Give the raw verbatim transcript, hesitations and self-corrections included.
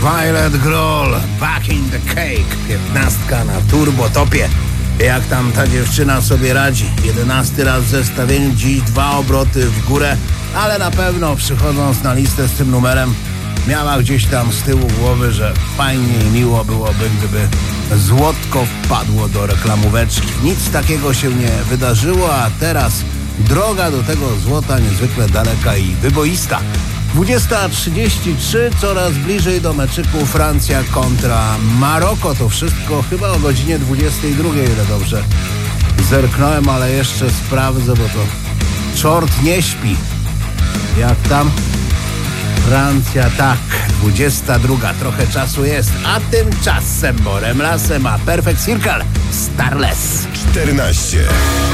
Violet Grohl, Back in the Cake, piętnastka na turbotopie. Jak tam ta dziewczyna sobie radzi? Jedenasty raz w zestawieniu, dziś dwa obroty w górę, ale na pewno przychodząc na listę z tym numerem miała gdzieś tam z tyłu głowy, że fajnie i miło byłoby, gdyby złotko wpadło do reklamóweczki. Nic takiego się nie wydarzyło, a teraz droga do tego złota niezwykle daleka i wyboista. dwudziesta trzydzieści trzy, coraz bliżej do meczyku Francja kontra Maroko. To wszystko chyba o godzinie dwudziestej drugiej, ile dobrze zerknąłem, ale jeszcze sprawdzę, bo to czort nie śpi. Jak tam? Francja, tak, dwudziesta druga, trochę czasu jest, a tymczasem Borem Lasem, a Perfect Circle, Starless. czternaście.